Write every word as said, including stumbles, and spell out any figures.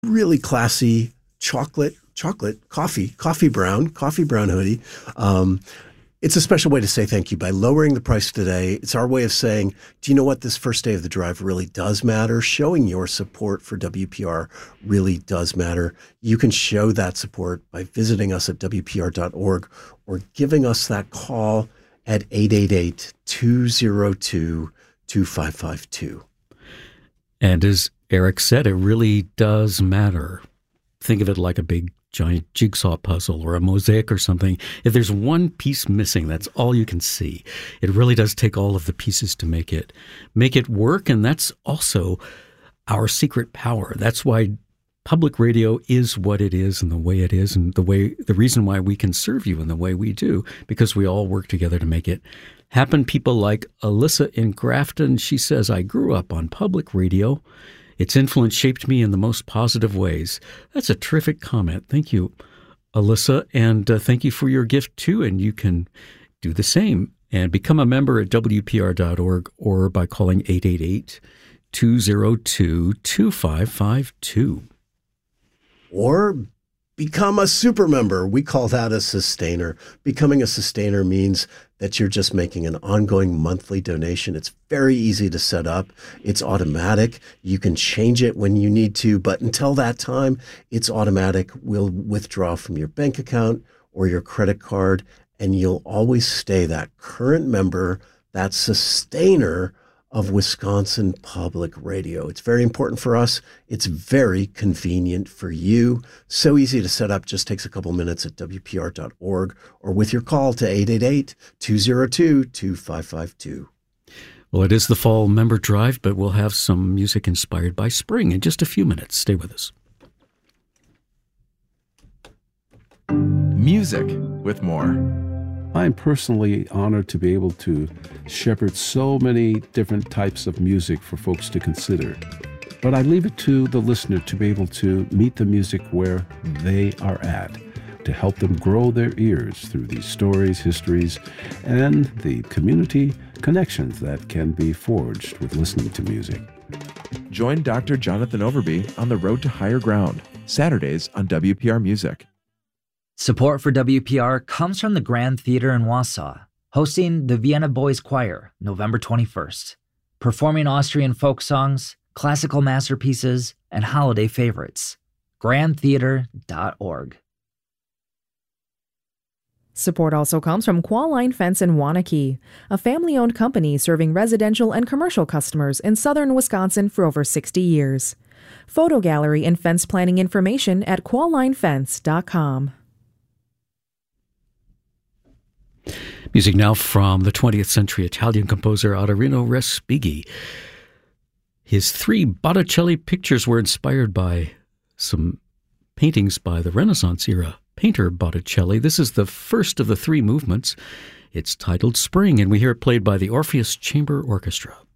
really classy chocolate, chocolate, coffee, coffee brown, coffee brown hoodie. Um, It's a special way to say thank you by lowering the price today. It's our way of saying, do you know what? This first day of the drive really does matter. Showing your support for W P R really does matter. You can show that support by visiting us at W P R dot org or giving us that call at eight eight eight, two zero two, two five five two. And as Eric said, it really does matter. Think of it like a big giant jigsaw puzzle or a mosaic or something. If there's one piece missing, that's all you can see. It really does take all of the pieces to make it make it work, and that's also our secret power. That's why public radio is what it is and the way it is, and the way the reason why we can serve you in the way we do, because we all work together to make it happen. People like Alyssa in Grafton, she says, I grew up on public radio. Its influence shaped me in the most positive ways. That's a terrific comment. Thank you, Alyssa. And uh, thank you for your gift, too. And you can do the same and become a member at W P R dot org or by calling eight eight eight, two zero two, two five five two. Or become a super member. We call that a sustainer. Becoming a sustainer means that you're just making an ongoing monthly donation. It's very easy to set up. It's automatic. You can change it when you need to, but until that time, it's automatic. We'll withdraw from your bank account or your credit card, and you'll always stay that current member, that sustainer of Wisconsin Public Radio. It's very important for us. It's very convenient for you. So easy to set up. Just takes a couple minutes at W P R dot org or with your call to eight eight eight, two zero two, two five five two. Well, it is the fall member drive, but we'll have some music inspired by spring in just a few minutes. Stay with us. Music with more. I'm personally honored to be able to shepherd so many different types of music for folks to consider. But I leave it to the listener to be able to meet the music where they are at, to help them grow their ears through these stories, histories, and the community connections that can be forged with listening to music. Join Doctor Jonathan Overby on the Road to Higher Ground, Saturdays on W P R Music. Support for W P R comes from the Grand Theater in Wausau, hosting the Vienna Boys Choir, November twenty-first, performing Austrian folk songs, classical masterpieces, and holiday favorites. grand theater dot org. Support also comes from Qualline Fence in Waunakee, a family-owned company serving residential and commercial customers in southern Wisconsin for over sixty years. Photo gallery and fence planning information at qualline fence dot com. Music now from the twentieth century Italian composer Ottorino Respighi. His three Botticelli pictures were inspired by some paintings by the Renaissance era painter Botticelli. This is the first of the three movements. It's titled Spring, and we hear it played by the Orpheus Chamber Orchestra.